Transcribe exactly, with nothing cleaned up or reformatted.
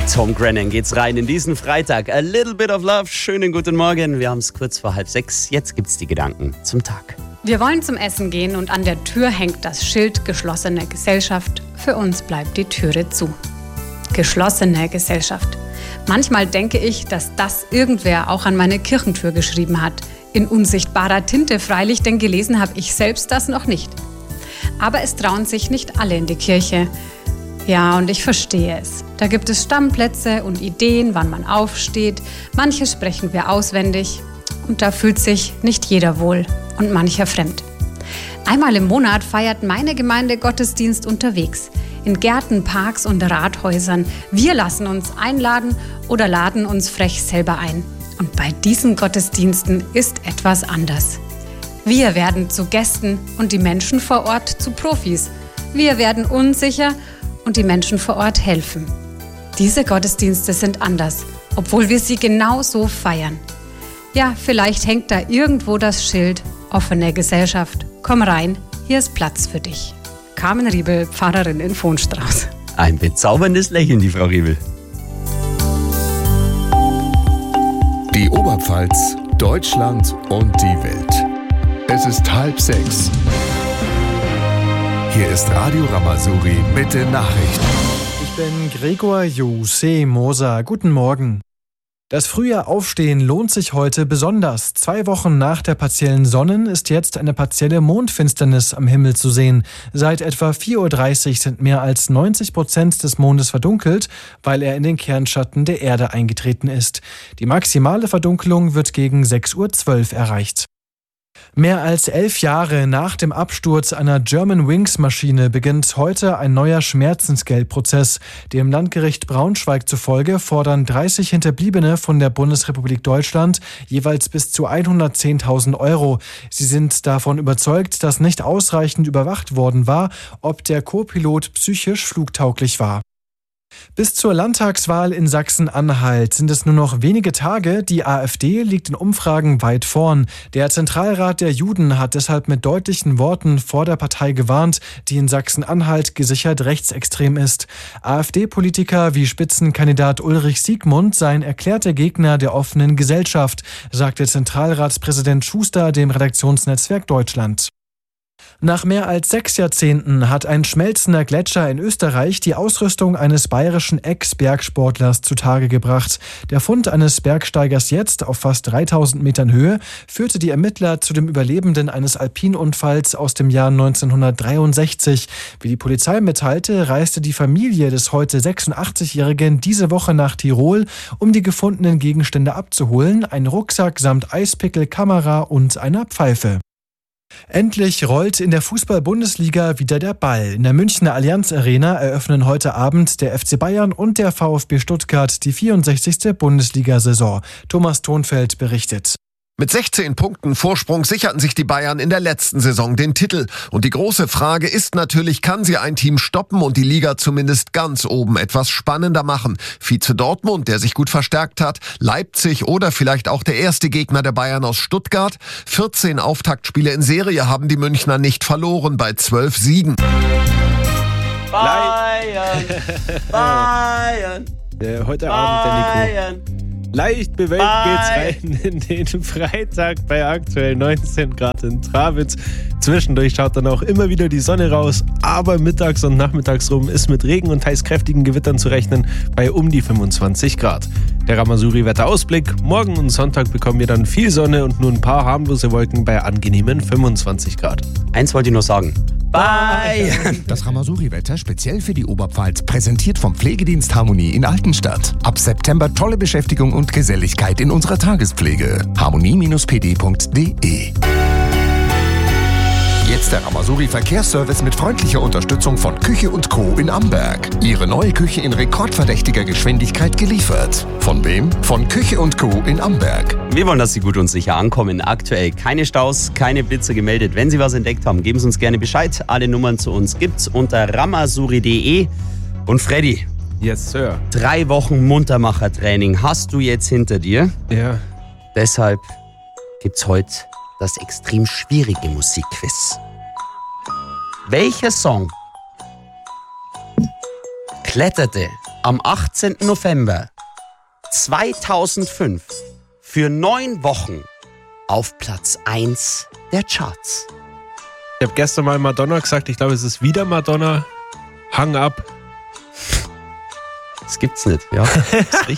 Tom Grennan geht's rein in diesen Freitag. A little bit of love. Schönen guten Morgen. Wir haben es kurz vor halb sechs. Jetzt gibt's die Gedanken zum Tag. Wir wollen zum Essen gehen und an der Tür hängt das Schild geschlossene Gesellschaft. Für uns bleibt die Türe zu. Geschlossene Gesellschaft. Manchmal denke ich, dass das irgendwer auch an meine Kirchentür geschrieben hat. In unsichtbarer Tinte freilich, denn gelesen habe ich selbst das noch nicht. Aber es trauen sich nicht alle in die Kirche. Ja, und ich verstehe es. Da gibt es Stammplätze und Ideen, wann man aufsteht. Manche sprechen wir auswendig. Und da fühlt sich nicht jeder wohl und mancher fremd. Einmal im Monat feiert meine Gemeinde Gottesdienst unterwegs. In Gärten, Parks und Rathäusern. Wir lassen uns einladen oder laden uns frech selber ein. Und bei diesen Gottesdiensten ist etwas anders. Wir werden zu Gästen und die Menschen vor Ort zu Profis. Wir werden unsicher und die Menschen vor Ort helfen. Diese Gottesdienste sind anders, obwohl wir sie genau so feiern. Ja, vielleicht hängt da irgendwo das Schild Offene Gesellschaft. Komm rein, hier ist Platz für dich. Carmen Riebel, Pfarrerin in Vohnstrauß. Ein bezauberndes Lächeln, die Frau Riebel. Die Oberpfalz, Deutschland und die Welt. Es ist halb sechs. Hier ist Radio Rama-Suri mit den Nachrichten. Ich bin Gregor Jose Moser. Guten Morgen. Das frühe Aufstehen lohnt sich heute besonders. Zwei Wochen nach der partiellen Sonnen- ist jetzt eine partielle Mondfinsternis am Himmel zu sehen. Seit etwa vier Uhr dreißig sind mehr als neunzig Prozent des Mondes verdunkelt, weil er in den Kernschatten der Erde eingetreten ist. Die maximale Verdunkelung wird gegen sechs Uhr zwölf erreicht. Mehr als elf Jahre nach dem Absturz einer Germanwings-Maschine beginnt heute ein neuer Schmerzensgeldprozess. Dem Landgericht Braunschweig zufolge fordern dreißig Hinterbliebene von der Bundesrepublik Deutschland jeweils bis zu hundertzehntausend Euro. Sie sind davon überzeugt, dass nicht ausreichend überwacht worden war, ob der Co-Pilot psychisch flugtauglich war. Bis zur Landtagswahl in Sachsen-Anhalt sind es nur noch wenige Tage. Die AfD liegt in Umfragen weit vorn. Der Zentralrat der Juden hat deshalb mit deutlichen Worten vor der Partei gewarnt, die in Sachsen-Anhalt gesichert rechtsextrem ist. AfD-Politiker wie Spitzenkandidat Ulrich Siegmund seien erklärte Gegner der offenen Gesellschaft, sagte Zentralratspräsident Schuster dem Redaktionsnetzwerk Deutschland. Nach mehr als sechs Jahrzehnten hat ein schmelzender Gletscher in Österreich die Ausrüstung eines bayerischen Ex-Bergsportlers zutage gebracht. Der Fund eines Bergsteigers jetzt auf fast dreitausend Metern Höhe führte die Ermittler zu dem Überlebenden eines Alpinunfalls aus dem Jahr neunzehnhundertdreiundsechzig. Wie die Polizei mitteilte, reiste die Familie des heute sechsundachtzig-Jährigen diese Woche nach Tirol, um die gefundenen Gegenstände abzuholen, einen Rucksack samt Eispickel, Kamera und einer Pfeife. Endlich rollt in der Fußball-Bundesliga wieder der Ball. In der Münchner Allianz Arena eröffnen heute Abend der F C Bayern und der VfB Stuttgart die vierundsechzigste Bundesliga-Saison. Thomas Thonfeld berichtet. Mit sechzehn Punkten Vorsprung sicherten sich die Bayern in der letzten Saison den Titel. Und die große Frage ist natürlich, kann sie ein Team stoppen und die Liga zumindest ganz oben etwas spannender machen? Vize Dortmund, der sich gut verstärkt hat, Leipzig oder vielleicht auch der erste Gegner der Bayern aus Stuttgart. vierzehn Auftaktspiele in Serie haben die Münchner nicht verloren bei zwölf Siegen. Bayern, Bayern, äh, heute Bayern. Abend der Nico. Leicht bewölkt geht's rein in den Freitag bei aktuell neunzehn Grad in Trawitz. Zwischendurch schaut dann auch immer wieder die Sonne raus, aber mittags und nachmittags rum ist mit Regen und teils kräftigen Gewittern zu rechnen bei um die fünfundzwanzig Grad. Der Rama-Suri-Wetterausblick: Morgen und Sonntag bekommen wir dann viel Sonne und nur ein paar harmlose Wolken bei angenehmen fünfundzwanzig Grad. Eins wollte ich nur sagen. Bayern! Das Rama-Suri-Wetter speziell für die Oberpfalz, präsentiert vom Pflegedienst Harmonie in Altenstadt. Ab September tolle Beschäftigung und Geselligkeit in unserer Tagespflege. harmonie Bindestrich p d Punkt d e. Jetzt der Rama-Suri-Verkehrsservice mit freundlicher Unterstützung von Küche und Co. in Amberg. Ihre neue Küche in rekordverdächtiger Geschwindigkeit geliefert. Von wem? Von Küche und Co. in Amberg. Wir wollen, dass Sie gut und sicher ankommen. Aktuell keine Staus, keine Blitze gemeldet. Wenn Sie was entdeckt haben, geben Sie uns gerne Bescheid. Alle Nummern zu uns gibt's unter ramasuri punkt de. Und Freddy, Yes, Sir. drei Wochen Muntermacher-Training hast du jetzt hinter dir. Ja. Deshalb gibt's heute das extrem schwierige Musikquiz. Welcher Song kletterte am achtzehnten November zweitausendfünf für neun Wochen auf Platz eins der Charts? Ich habe gestern mal Madonna gesagt, ich glaube, es ist wieder Madonna. Hang Up. Das gibt's nicht, ja. Das ist richtig.